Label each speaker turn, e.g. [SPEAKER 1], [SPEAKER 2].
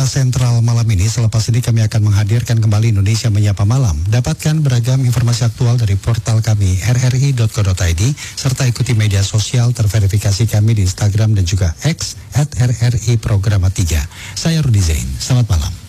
[SPEAKER 1] Sentral malam ini. Selepas ini kami akan menghadirkan kembali Indonesia Menyapa Malam. Dapatkan beragam informasi aktual dari portal kami rri.co.id serta ikuti media sosial terverifikasi kami di Instagram dan juga X @RRI Programa 3. Saya Rudi Zain. Selamat malam.